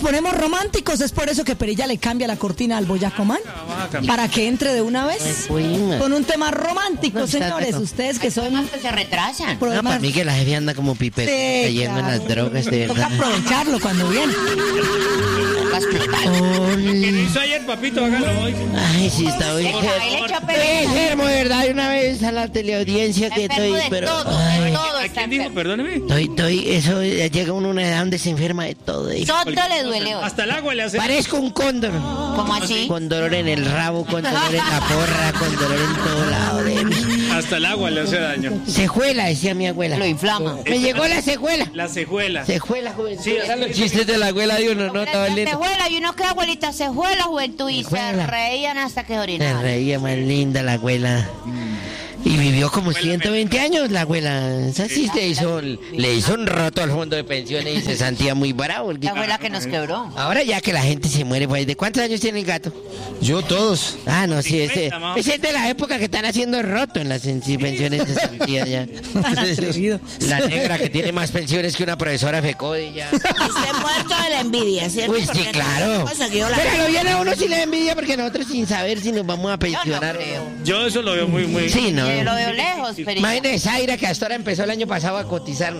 ponemos románticos, es por eso que Perilla le cambia la cortina al Boyacomán, para que entre de una vez con un tema romántico, señores. Ustedes que son... que se retrasan. No, para mí que la jefe anda como pipeta, cayendo en las drogas, de Toca verdad. aprovecharlo cuando viene. ¿Qué hizo ayer, papito? Hágalo hoy. Ay, sí, está bien. Enfermo, de verdad, de una vez a la teleaudiencia que estoy, pero... ay, ¿A quién dijo? Perdóneme. eso, llega uno a una edad donde se enferma de todo. Todo le duele hoy. Hasta el agua le hace. Parezco un cóndor. ¿Cómo así? Con dolor en el rabo, con dolor en la porra, con dolor en todo lado. Hasta el agua le hace daño. Secuela, decía mi abuela. Lo inflama. Me llegó la secuela. La cejuela. Secuela, juventud. Sí, eran los chistes de la abuela de uno, ¿no? Estaba lindo. Cejuela, y uno que abuelita cejuela, juventud, y se Cejuela. reían hasta que Se orinaban. reía más linda la abuela. Y vivió como 120 años la abuela. Esa sí le hizo un roto al fondo de pensiones y se sentía muy bravo. La abuela que nos quebró. Ahora ya que la gente se muere, pues, ¿de cuántos años tiene el gato? Yo todos. Ah, no, sí, ese 50, más. es de la época que están haciendo roto en las pensiones de Santía ya. La negra que tiene más pensiones que una profesora FECODE ya. Usted muerto de la envidia, ¿cierto? Uy, sí, Porque claro. cosa que yo la- Pero lo viene a uno sin la envidia porque nosotros sin saber si nos vamos a pensionar. creo. Yo eso lo veo muy, muy... Sí, no. Yo lo veo lejos, pero Imagínese, Zaira, que hasta ahora empezó el año pasado a cotizar.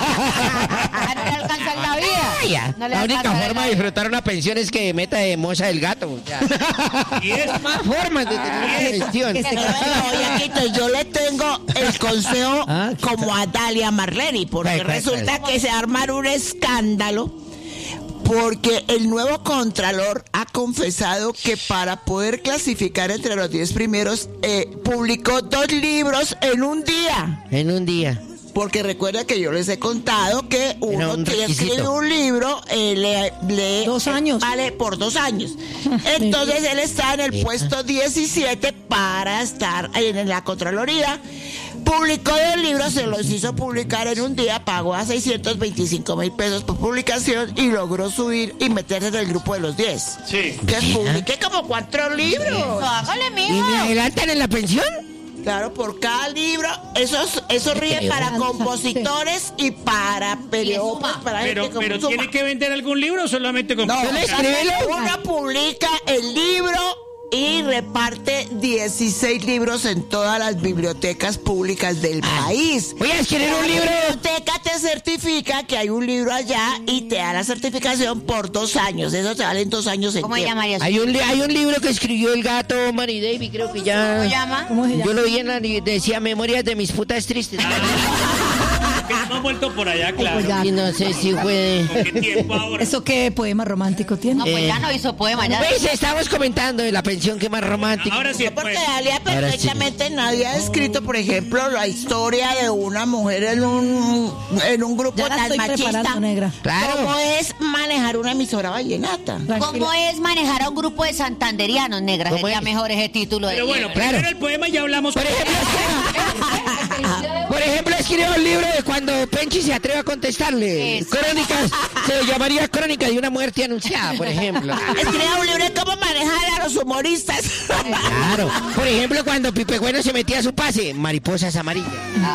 Ah, no le alcanza la vida. Ya. No le La única alcanza forma la de vida. disfrutar una pensión es que meta de moza del gato. O sea, Y es más formas de tener una pensión. Yaquito, yo le tengo el consejo como a Dalia Marleni, porque ¿Cuál? resulta que se armaron un escándalo porque el nuevo Contralor ha confesado que para poder clasificar entre los 10 primeros publicó 2 libros en un día. En un día. Porque recuerda que yo les he contado que uno un tiene que requisito. escribir un libro, lee 2 años. vale por 2 años. Entonces él está en el puesto 17 para estar en la Contraloría. Publicó 2 libros, se los hizo publicar en un día, pagó a 625,000 pesos por publicación y logró subir y meterse en el grupo de los 10. Sí. Que publiqué como 4 libros. Hágale, ¿Y mijo. me adelantan en la pensión? Claro, por cada libro, eso ríe para compositores y para periodistas, para Pero gente como suma. ¿tiene que vender algún libro o solamente con... No, escríbelo. uno publica el libro y reparte 16 libros en todas las bibliotecas públicas del país. Voy a escribir un libro. La biblioteca te certifica que hay un libro allá y te da la certificación por 2 años. Eso te vale en 2 años en ¿Cómo se tiempo. llamaría eso? Hay un libro que escribió el gato Manny David, creo que ya... ¿Cómo se llama? ¿Cómo se llama? Yo lo vi en la... decía Memorias de mis putas tristes. Que no hemos vuelto por allá, Pues claro. ya. Y no sé si fue... ¿Con qué tiempo ahora? ¿Eso qué poema romántico No, tiene? pues ya no hizo poema, ya. Pues estamos comentando de la pensión que más romántica. Ahora sí, Porque pues. Dalia Ahora sí. perfectamente nadie ha escrito, por ejemplo, la historia de una mujer en un grupo Ya la tan estoy machista. preparando, negra. Claro. ¿Cómo es manejar una emisora vallenata? ¿Cómo Tranquila. es manejar a un grupo de santanderianos, negra? ¿Cómo Sería es? mejor ese título de Pero bueno, libro. primero el poema y ya hablamos. Por ejemplo, escribió un libro de cuando Penchi se atreve a contestarle. Eso. Crónicas, se lo llamaría Crónica de una muerte anunciada, por ejemplo. Escribe un libro de cómo manejar a los humoristas. Claro. Por ejemplo, cuando Pipe Bueno se metía a su pase, mariposas amarillas.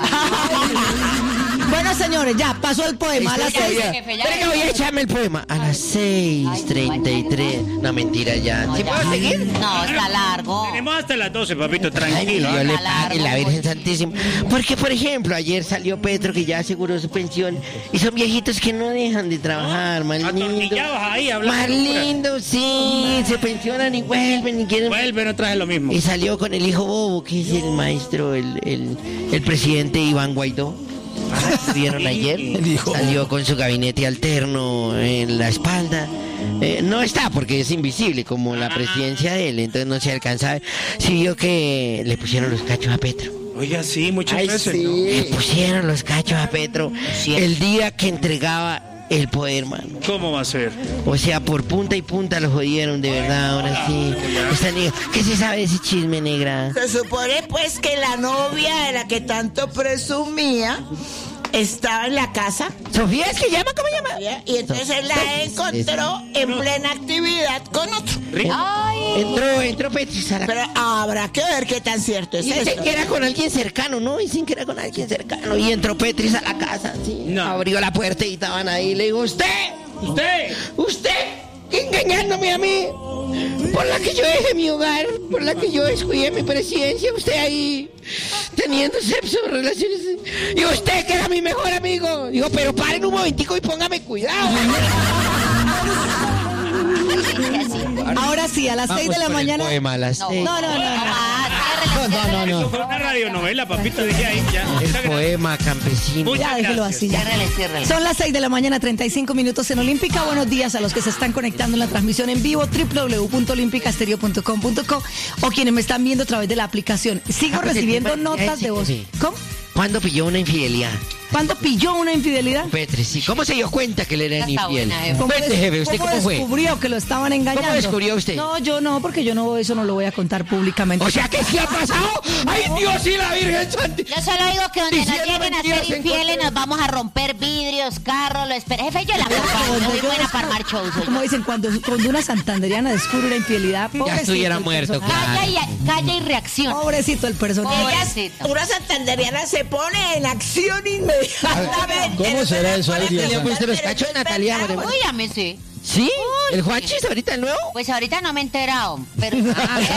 Bueno, señores, ya pasó el poema a las Espera 6. que jefe, ya espera que voy a echarme el poema. A las 6:33. No, mentira, ya. ¿Sí puedo seguir? No, está largo. Tenemos hasta las 12, papito, Ay, tranquilo. Dios le Está pague, largo, la Virgen Santísima. Porque, por ejemplo, ayer salió Petro, que ya aseguró su pensión. Y son viejitos que no dejan de trabajar, más lindo. Atornillados ahí, hablando. Más locura. lindo, sí. Se pensionan y vuelven y quieren... Vuelve, no traje lo mismo. Y salió con el hijo bobo, que es el maestro, el presidente Iván Guaidó. ¿Vieron ayer? Salió con su gabinete alterno en la espalda. No está porque es invisible como la presidencia de él, entonces no se alcanza a ver. Sí vio que le pusieron los cachos a Petro. Oiga, sí, muchas Ay, veces, sí. ¿no? Le pusieron los cachos a Petro el día que entregaba el poder, mano. ¿Cómo va a ser? O sea, por punta y punta lo jodieron, de verdad, ahora sí. Esta niña, ¿qué se sabe de ese chisme, negra? Se supone pues que la novia de la que tanto presumía estaba en la casa ¿Sofía es que llama? ¿Cómo llama? y entonces él la encontró en plena actividad con otro. Ay, Entró Petris a la Pero habrá que ver qué tan cierto es Dicen eso. que era con alguien cercano, ¿no? Dicen que era con alguien cercano. Y entró Petris a la casa, sí. No. Abrió la puerta y estaban ahí. Le digo, ¿usted Usted engañándome a mí, por la que yo dejé mi hogar, por la que yo descuidé mi presidencia, usted ahí teniendo sexo, relaciones, y usted que era mi mejor amigo. Digo, pero paren un momentico y póngame cuidado. Ahora sí, a las 6 de la mañana. No. Eso fue una radionovela, papito, dije ahí ya. El poema campesino. Ya déjelo así. Ya. Ciérrele. Son las 6 de la mañana, 35 minutos en Olímpica. Buenos días a los que se están conectando en la transmisión en vivo, www.olimpicastereo.com.co, o quienes me están viendo a través de la aplicación. Sigo recibiendo notas de voz. ¿Cómo? ¿Cuándo pilló una infidelidad? ¿Cuándo pilló una infidelidad? Petre, sí. ¿Cómo se dio cuenta que le eran Está infiel? buena, ¿Cómo Petre, jefe, ¿usted cómo fue? descubrió que lo estaban engañando? ¿Cómo descubrió usted? No, yo no, porque yo no, eso no lo voy a contar públicamente. O sea que sí ha pasado. ¡Ay, Dios y la Virgen Santísima! Yo solo digo que donde nos Diciendo lleguen a mentiras ser en infieles contra. nos vamos a romper vidrios, carros, lo espera. Jefe, yo la acompaño, muy buena para armar shows. Como dicen, cuando una santanderiana descubre una infidelidad, pobrecito estuviera el muerto, personaje. Calla y reacciona. Pobrecito el personaje. Pobrecito. Una santanderiana se pone en acción inmediatamente. ¿Cómo será eso, ¿Le Adriana? pusiste los cachos de Natalia? Uy, a mí sí. ¿Sí? ¿El Juanchis ahorita el nuevo? Pues ahorita no me he enterado, pero... no me he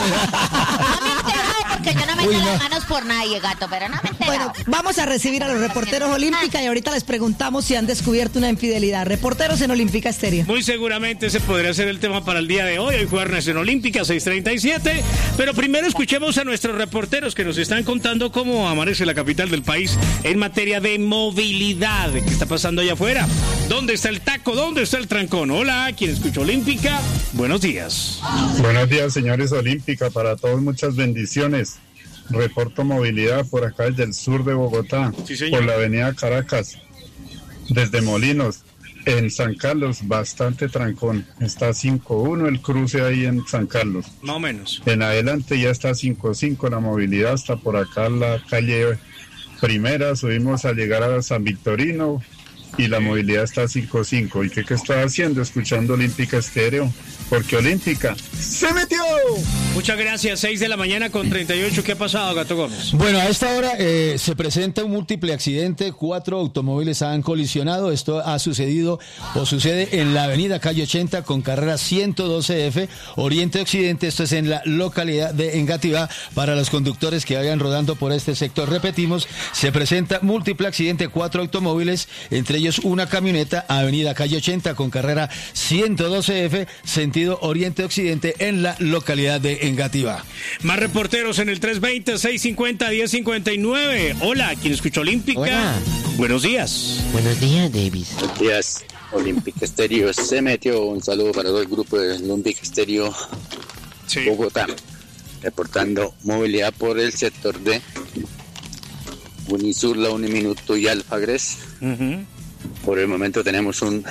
enterado porque yo no me echo las manos por nadie, gato, pero no me he enterado. Bueno, vamos a recibir a los reporteros Olímpica y ahorita les preguntamos si han descubierto una infidelidad. Reporteros en Olímpica Estéreo. Muy seguramente ese podría ser el tema para el día de hoy. Hoy jueves en Olímpica, 6:37. Pero primero escuchemos a nuestros reporteros que nos están contando cómo amanece la capital del país en materia de movilidad. ¿Qué está pasando allá afuera? ¿Dónde está el taco? ¿Dónde está el trancón? Hola, quien escucha Olímpica. Buenos días. Buenos días, señores Olímpica. Para todos, muchas bendiciones. Reporto movilidad por acá desde el sur de Bogotá, Sí, señor. por la avenida Caracas, desde Molinos. En San Carlos, bastante trancón. Está 5.1 el cruce ahí en San Carlos. Más o menos. En adelante ya está 5.5 la movilidad hasta por acá la calle Primera. Subimos a llegar a San Victorino y la movilidad está 5.5. ¿Y qué estoy haciendo? Escuchando Olímpica Estéreo. Porque Olímpica se metió. Muchas gracias. 6 de la mañana con 38. ¿Qué ha pasado, Gato Gómez? Bueno, a esta hora se presenta un múltiple accidente. 4 automóviles han colisionado. Esto ha sucedido o sucede en la avenida Calle 80 con carrera 112F, Oriente-Occidente. Esto es en la localidad de Engativá. Para los conductores que vayan rodando por este sector, repetimos, se presenta múltiple accidente. 4 automóviles, entre ellos una camioneta, avenida Calle 80 con carrera 112F, sentido Oriente-Occidente en la localidad de Engativá. Más reporteros en el 320-650-1059. Hola, quien escucha Olímpica. Hola. Buenos días. Buenos días, Davis. Buenos días, Olímpica Estéreo se metió. Un saludo para todo el grupo de Olímpica Estéreo Sí. Bogotá, reportando movilidad por el sector de Unisur, La Uniminuto y Alfagres. Ujú. Por el momento tenemos un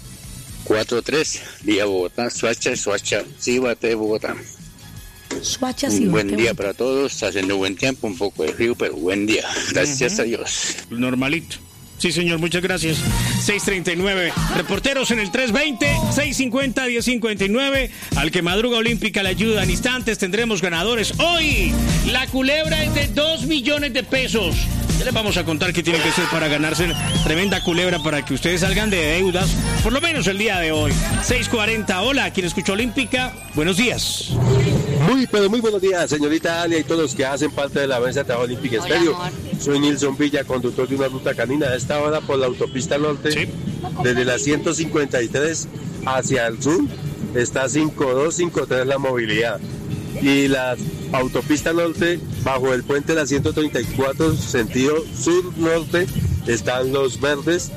4-3 vía Bogotá, Soacha, Cíbate, Bogotá. Suacha, Un buen día para todos, está haciendo buen tiempo, un poco de frío, pero buen día. Gracias a Dios. Normalito. Sí, señor, muchas gracias. 6:39. Reporteros en el 320-650-1059. Al que madruga Olímpica le ayuda. En instantes tendremos ganadores. Hoy, la culebra es de 2 millones de pesos. Ya les vamos a contar qué tiene que ser para ganarse tremenda culebra para que ustedes salgan de deudas, por lo menos el día de hoy. 6:40. Hola, quien escucha Olímpica. Buenos días. Muy buenos días, señorita Alia y todos los que hacen parte de la mesa de trabajo Olímpica Hola, Estéreo. amor. Soy Nilson Villa, conductor de una ruta canina. A esta hora por la autopista norte, Sí. desde la 153 hacia el sur, está 52, 53 la movilidad. Y la autopista norte, bajo el puente de la 134, sentido sur-norte, están los verdes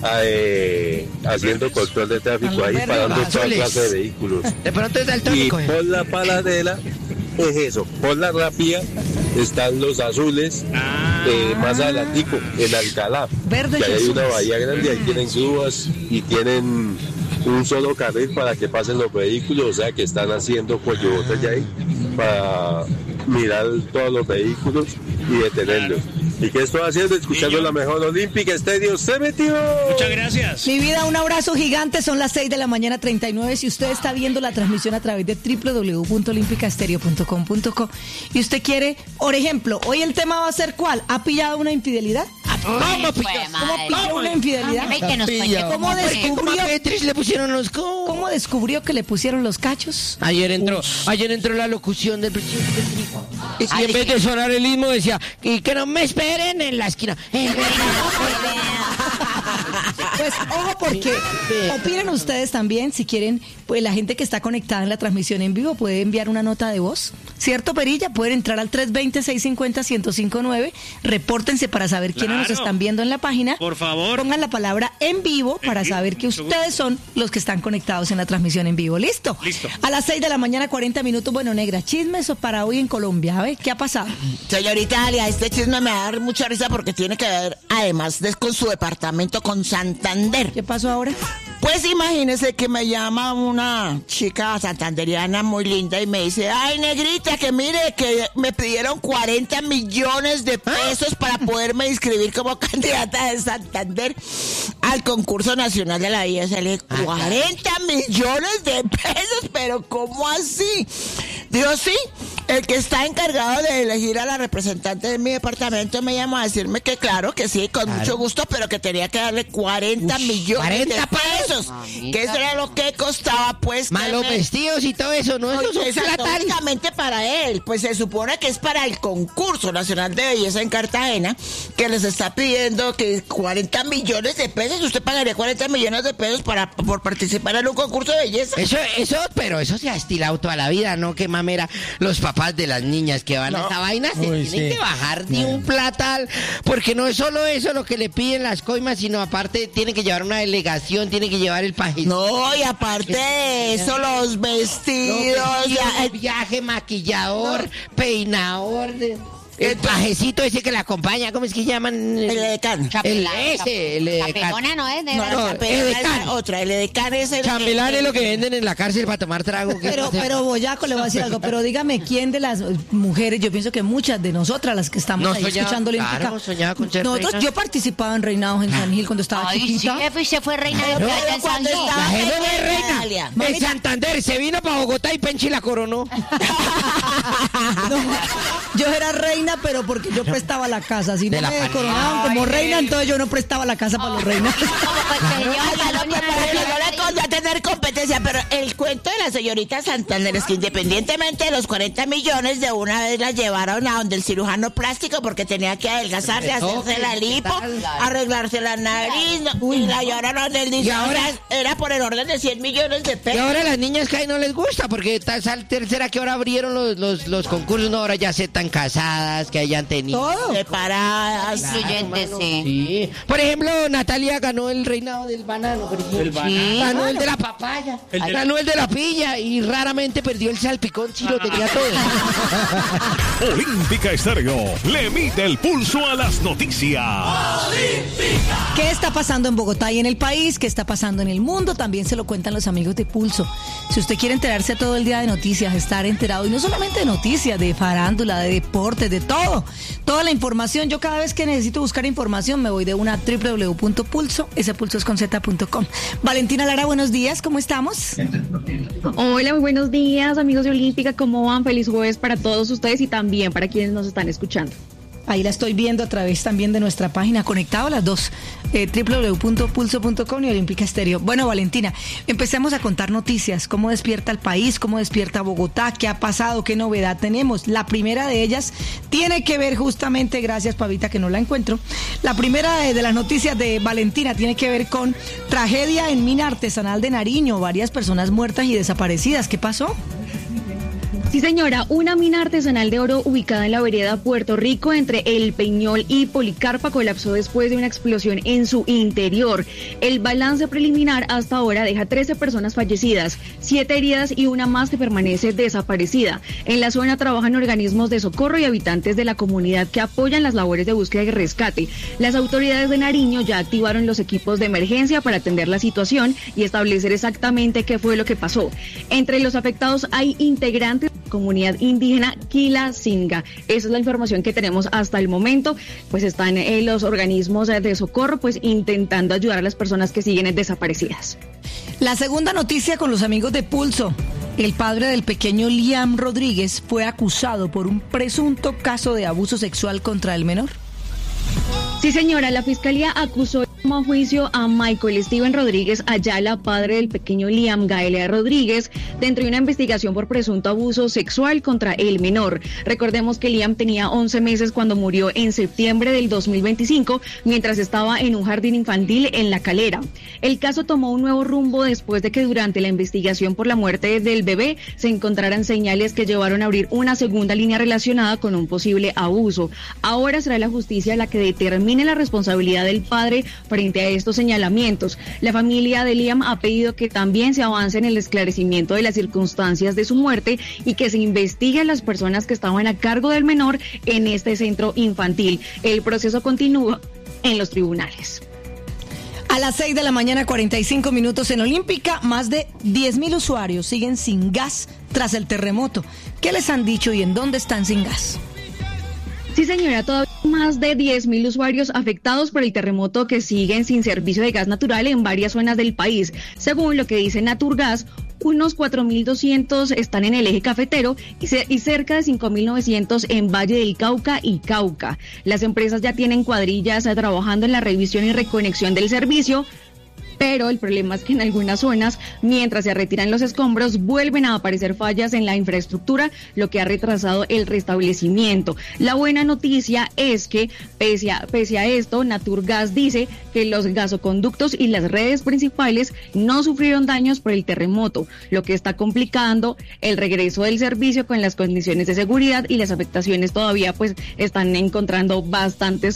haciendo control de tráfico ahí, parando toda azules. clase de vehículos. De pronto es Y daltónico. por la paradera es eso, por la rápida están los azules, más adelantico, en Alcalá, Verdes que ahí y hay una azules. bahía grande, ahí tienen grúas y tienen un solo carril para que pasen los vehículos, o sea que están haciendo cuello botella ahí para mirar todos los vehículos y detenerlos. ¿Y qué estoy haciendo? Escuchando la mejor Olímpica Estéreo. ¡Se metió! Muchas gracias. Mi vida, un abrazo gigante. Son las 6:39 a.m. Si usted está viendo la transmisión a través de www.olimpicaestereo.com.co y usted quiere, por ejemplo, hoy el tema va a ser ¿cuál? ¿Ha pillado una infidelidad? ¿Cómo pilló una infidelidad? ¿Cómo descubrió que le pusieron los cachos? Ayer entró la locución del presidente. Y en vez de sonar el himno decía, y que no me esperen en la esquina. Pues ojo, porque opinen ustedes también, si quieren, pues la gente que está conectada en la transmisión en vivo puede enviar una nota de voz, ¿cierto, Perilla? Pueden entrar al 320-650-1059, repórtense para saber quiénes nos están viendo en la página. Por favor. Pongan la palabra en vivo para saber que ustedes son los que están conectados en la transmisión en vivo. ¿Listo? Listo. A las 6:40 a.m, bueno, negra, chismes para hoy en Colombia, a ver, ¿qué ha pasado? Señorita Alia, este chisme me va a dar mucha risa porque tiene que ver, además, con su departamento, con Santander. ¿Qué pasó ahora? Pues imagínese que me llama una chica santanderiana muy linda y me dice, ay, negrita, que mire, que me pidieron 40 millones de pesos para poderme inscribir como candidata de Santander al concurso nacional de la vida. Sale 40 millones de pesos, pero ¿cómo así? Digo, sí, el que está encargado de elegir a la representante de mi departamento me llamó a decirme que claro, que sí, con mucho gusto, pero que tenía que darle 40 millones de pesos. Que eso era lo que costaba, pues. Malos vestidos y todo eso, ¿no? Eso es únicamente para él. Pues se supone que es para el concurso nacional de belleza en Cartagena, que les está pidiendo que 40 millones de pesos. ¿Usted pagaría 40 millones de pesos por participar en un concurso de belleza? Pero eso se ha estilado toda la vida, ¿no? Que mamera, los papás de las niñas que van a esa vaina se tienen que bajar de un platal, porque no es solo eso lo que le piden las coimas, sino aparte tienen que llevar una delegación, tienen que llevar el pajecito. No, y aparte de eso, los vestidos, el viaje, maquillador, peinador, el pajecito ese que la acompaña, ¿cómo es que llaman? El edecán. El Chapelona no es, otra, el edecán es el... Chambelán es lo que venden en la cárcel para tomar trago. Pero Boyaco, le voy a decir algo, pero dígame, ¿quién de las mujeres, yo pienso que muchas de nosotras, las que estamos ahí escuchando Olímpica, claro, soñaba con ser nosotros, reina. Yo participaba en reinados en San Gil cuando estaba chiquita. Sí, se fue reina de playa en San Gil. La gente fue reina en Santander, se vino para Bogotá y Penchi la coronó. No, yo era reina, pero porque yo prestaba la casa. Si no me coronaban como reina, entonces yo no prestaba la casa para los reinos. Para que yo le conté tener competencia, pero el cuento de la señorita Santander es que independientemente de los 40 millones, de una vez la llevaron a donde el cirujano plástico porque tenía que adelgazarse, hacerse la lipo, arreglarse la nariz, y la llevaron a donde el diseñador era por el orden de 100 millones de pesos. Y ahora las niñas que ahí no les gusta, porque tercera que ahora abrieron los concursos, no, ahora ya se están casadas, que hayan tenido. Separadas. Incluyentes, sí. Por ejemplo, Natalia ganó el reinado del banano, por ejemplo. ¿El banano? Ganó el de la papaya, ganó el de la pilla y raramente perdió el salpicón, si lo tenía todo. Olímpica Estéreo le mide el pulso a las noticias. ¿Qué está pasando en Bogotá y en el país? ¿Qué está pasando en el mundo? También se lo cuentan los amigos de Pulso. Si usted quiere enterarse todo el día de noticias, estar enterado, y no solamente de noticias, de farándula, de deportes, de todo. Toda la información. Yo cada vez que necesito buscar información me voy de una www.pulso, ese pulso es con z.com. Valentina Lara, buenos días, ¿cómo estamos? Hola, muy buenos días, amigos de Olímpica, ¿cómo van? Feliz jueves para todos ustedes y también para quienes nos están escuchando. Ahí la estoy viendo a través también de nuestra página, conectado a las dos, www.pulso.com y Olímpica Estéreo. Bueno, Valentina, empecemos a contar noticias, cómo despierta el país, cómo despierta Bogotá, qué ha pasado, qué novedad tenemos. La primera de ellas tiene que ver justamente, gracias Pavita que no la encuentro, la primera de las noticias de Valentina tiene que ver con tragedia en mina artesanal de Nariño, varias personas muertas y desaparecidas. ¿Qué pasó? Sí, señora, una mina artesanal de oro ubicada en la vereda Puerto Rico entre El Peñol y Policarpa colapsó después de una explosión en su interior. El balance preliminar hasta ahora deja 13 personas fallecidas, 7 heridas y una más que permanece desaparecida. En la zona trabajan organismos de socorro y habitantes de la comunidad que apoyan las labores de búsqueda y rescate. Las autoridades de Nariño ya activaron los equipos de emergencia para atender la situación y establecer exactamente qué fue lo que pasó. Entre los afectados hay integrantes comunidad indígena Quilacinga. Esa es la información que tenemos hasta el momento. Pues están los organismos de socorro pues intentando ayudar a las personas que siguen desaparecidas. La segunda noticia con los amigos de Pulso. El padre del pequeño Liam Rodríguez fue acusado por un presunto caso de abuso sexual contra el menor. Sí, señora, la fiscalía acusó a juicio a Michael Steven Rodríguez Ayala, padre del pequeño Liam Gael Rodríguez, dentro de una investigación por presunto abuso sexual contra el menor. Recordemos que Liam tenía 11 meses cuando murió en septiembre del 2025, mientras estaba en un jardín infantil en La Calera. El caso tomó un nuevo rumbo después de que durante la investigación por la muerte del bebé se encontraran señales que llevaron a abrir una segunda línea relacionada con un posible abuso. Ahora será la justicia la que determine la responsabilidad del padre frente a estos señalamientos. La familia de Liam ha pedido que también se avance en el esclarecimiento de las circunstancias de su muerte y que se investigue a las personas que estaban a cargo del menor en este centro infantil. El proceso continúa en los tribunales. A las 6 de la mañana, 45 minutos en Olímpica, más de 10.000 usuarios siguen sin gas tras el terremoto. ¿Qué les han dicho y en dónde están sin gas? Sí, señora, todavía más de 10.000 usuarios afectados por el terremoto que siguen sin servicio de gas natural en varias zonas del país. Según lo que dice Naturgas, unos 4.200 están en el eje cafetero y cerca de 5.900 en Valle del Cauca y Cauca. Las empresas ya tienen cuadrillas trabajando en la revisión y reconexión del servicio, pero el problema es que en algunas zonas, mientras se retiran los escombros, vuelven a aparecer fallas en la infraestructura, lo que ha retrasado el restablecimiento. La buena noticia es que, pese a esto, Naturgas dice que los gasoconductos y las redes principales no sufrieron daños por el terremoto, lo que está complicando el regreso del servicio con las condiciones de seguridad, y las afectaciones todavía pues están encontrando bastantes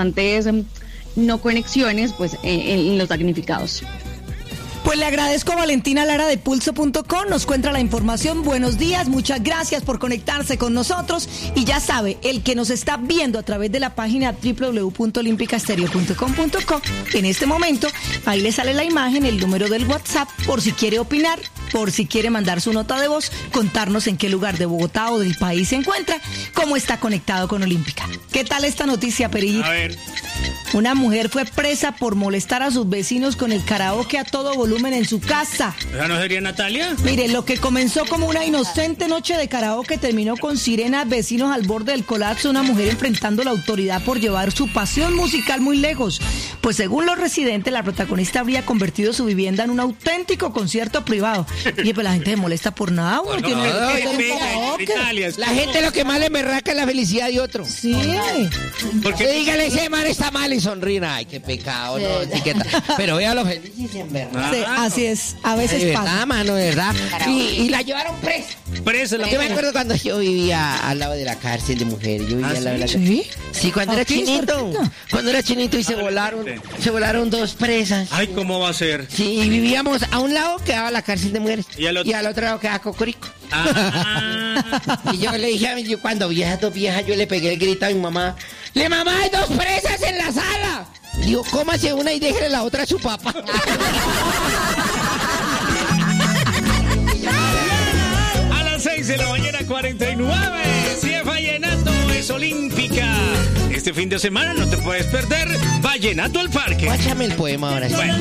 no conexiones pues en los damnificados. Pues le agradezco a Valentina Lara de Pulso.com, nos cuenta la información. Buenos días, muchas gracias por conectarse con nosotros. Y ya sabe, el que nos está viendo a través de la página www.olimpicastereo.com.co, en este momento, ahí le sale la imagen, el número del WhatsApp, por si quiere opinar, por si quiere mandar su nota de voz, contarnos en qué lugar de Bogotá o del país se encuentra, cómo está conectado con Olímpica. ¿Qué tal esta noticia, Perillita? A ver. Una mujer fue presa por molestar a sus vecinos con el karaoke a todo volumen en su casa. ¿Esa no sería Natalia? Mire, lo que comenzó como una inocente noche de karaoke terminó con sirenas, vecinos al borde del colapso, una mujer enfrentando a la autoridad por llevar su pasión musical muy lejos. Pues según los residentes, la protagonista habría convertido su vivienda en un auténtico concierto privado. Y pues la gente se molesta por nada. Uno tiene que hacer un karaoke. La gente lo que más le merraca es la felicidad de otro. Sí. Porque dígale, ese man está mal y sonríe. Ay, qué pecado, no, etiqueta. Pero véalo feliz en verdad. Sí, así es, a veces de pasa. verdad, mano, de verdad. Y la llevaron presa. Presa. Yo me acuerdo cuando yo vivía al lado de la cárcel de mujeres. Yo vivía al lado de la cárcel. ¿Sí? Sí, cuando era chinito. Cuando era chinito y se volaron 2 presas. Ay, ¿cómo va a ser? Sí, y vivíamos a un lado quedaba la cárcel de mujeres. Y al otro lado quedaba Cocorico. Y yo le dije a mí, cuando vi a esas 2 viejas, yo le pegué el grito a mi mamá. ¡Le mamá, hay 2 presas en la sala! Digo, cómase una y déjele la otra a su papá. A las 6 de la mañana, 49. Si es vallenato, es Olímpica. Este fin de semana no te puedes perder Vallenato al Parque. Guáchame el poema ahora. Bueno.